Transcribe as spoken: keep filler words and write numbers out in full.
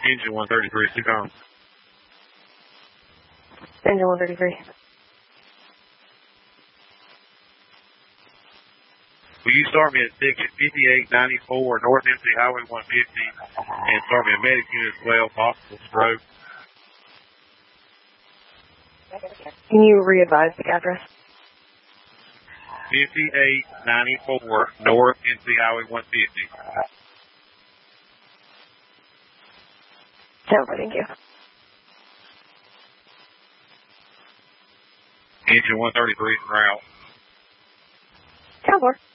Engine one thirty-three, stick on. Engine one thirty-three. Will you start me at ticket fifty-eight ninety-four North Tennessee Highway one fifty and start me a medic unit as well, possible stroke? Can you re-advise the address? fifty-eight ninety-four North Tennessee Highway one fifty. Sounds good, thank you. Engine one thirty-three en route. Sounds good.